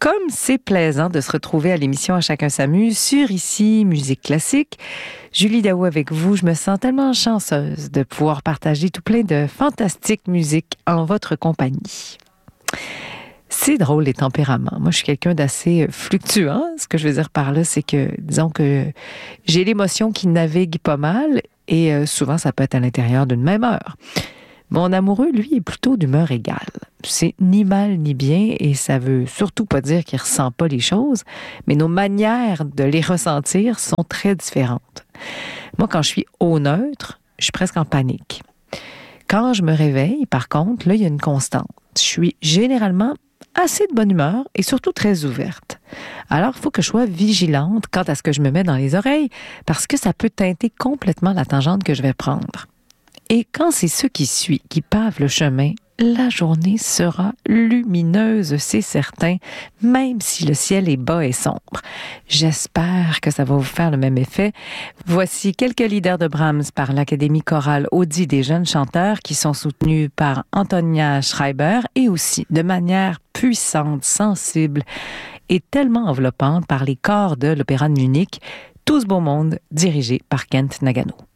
Comme c'est plaisant de se retrouver à l'émission À chacun s'amuse sur ici, Musique classique. Julie Daou avec vous, je me sens tellement chanceuse de pouvoir partager tout plein de fantastique musique en votre compagnie. C'est drôle les tempéraments. Moi, je suis quelqu'un d'assez fluctuant. Ce que je veux dire par là, c'est que, disons que j'ai l'émotion qui navigue pas mal et souvent, ça peut être à l'intérieur d'une même heure. Mon amoureux, lui, est plutôt d'humeur égale. C'est ni mal ni bien et ça veut surtout pas dire qu'il ressent pas les choses, mais nos manières de les ressentir sont très différentes. Moi, quand je suis au neutre, je suis presque en panique. Quand je me réveille, par contre, là, il y a une constante. Je suis généralement assez de bonne humeur et surtout très ouverte. Alors, il faut que je sois vigilante quant à ce que je me mets dans les oreilles parce que ça peut teinter complètement la tangente que je vais prendre. Et quand c'est ce qui suit, qui pave le chemin, la journée sera lumineuse, c'est certain, même si le ciel est bas et sombre. J'espère que ça va vous faire le même effet. Voici quelques leaders de Brahms par l'Académie chorale Audi des jeunes chanteurs qui sont soutenus par Antonia Schreiber et aussi de manière puissante, sensible et tellement enveloppante par les chors de l'Opéra de Munich, Tout ce beau monde dirigé par Kent Nagano.